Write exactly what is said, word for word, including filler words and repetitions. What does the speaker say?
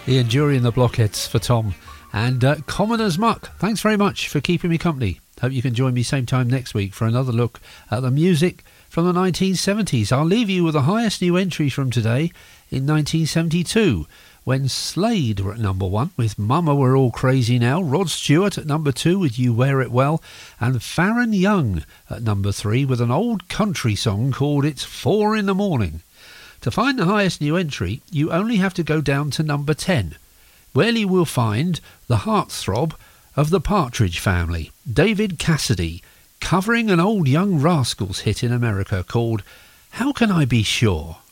Ian Dury and the Blockheads for Tom. And uh, Commoner's Muck, thanks very much for keeping me company. Hope you can join me same time next week for another look at the music from the nineteen seventies. I'll leave you with the highest new entry from today in nineteen seventy-two, when Slade were at number one with Mama We're All Crazy Now, Rod Stewart at number two with You Wear It Well, and Farron Young at number three with an old country song called It's Four in the Morning. To find the highest new entry, you only have to go down to number ten, where you will find the heartthrob of the Partridge Family, David Cassidy, covering an old Young Rascals hit in America called How Can I Be Sure?